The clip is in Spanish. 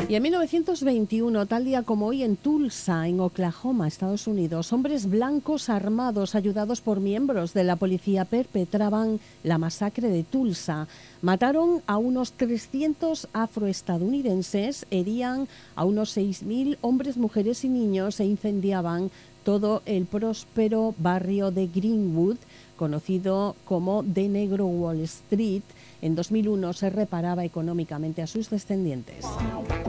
Y en 1921, tal día como hoy, en Tulsa, en Oklahoma, Estados Unidos, hombres blancos armados, ayudados por miembros de la policía, perpetraban la masacre de Tulsa. Mataron a unos 300 afroestadounidenses, herían a unos 6.000 hombres, mujeres y niños e incendiaban todo el próspero barrio de Greenwood, conocido como The Negro Wall Street. En 2001 se reparaba económicamente a sus descendientes.